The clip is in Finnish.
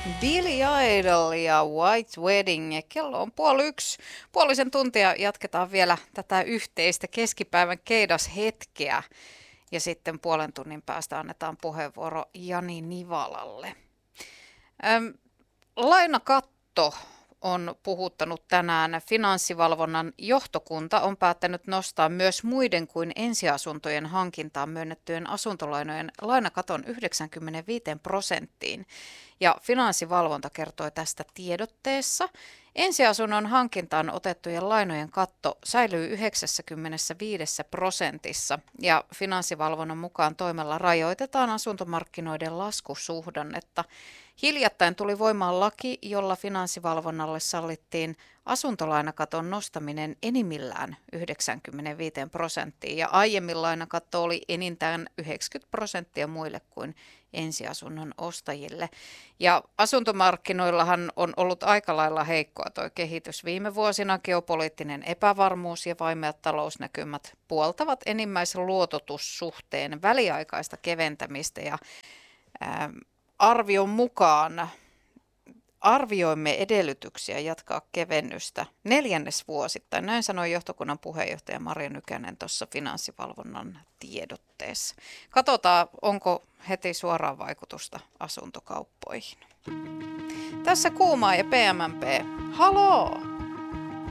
Billy Idol ja White Wedding. Ja kello on 12:30. Puolisen tuntia jatketaan vielä tätä yhteistä keskipäivän keidashetkeä. Ja sitten puolen tunnin päästä annetaan puheenvuoro Jani Nivalalle. Lainakatto on puhuttanut tänään. Finanssivalvonnan johtokunta on päättänyt nostaa myös muiden kuin ensiasuntojen hankintaan myönnettyjen asuntolainojen lainakaton 95%. Ja Finanssivalvonta kertoi tästä tiedotteessa. Ensiasunnon hankintaan otettujen lainojen katto säilyy 95% ja Finanssivalvonnan mukaan toimella rajoitetaan asuntomarkkinoiden laskusuhdannetta. Hiljattain tuli voimaan laki, jolla Finanssivalvonnalle sallittiin asuntolainakaton nostaminen enimmillään 95% ja aiemmin lainakatto oli enintään 90% muille kuin ensiasunnon ostajille. Ja asuntomarkkinoillahan on ollut aika lailla heikkoa tuo kehitys viime vuosina. Geopoliittinen epävarmuus ja vaimeat talousnäkymät puoltavat enimmäisluototussuhteen väliaikaista keventämistä ja arvion mukaan arvioimme edellytyksiä jatkaa kevennystä neljännesvuosittain. Näin sanoi johtokunnan puheenjohtaja Marja Nykänen tuossa Finanssivalvonnan tiedotteessa. Katsotaan, onko heti suoraan vaikutusta asuntokauppoihin. Tässä Kuumaa ja PMMP. Haloo!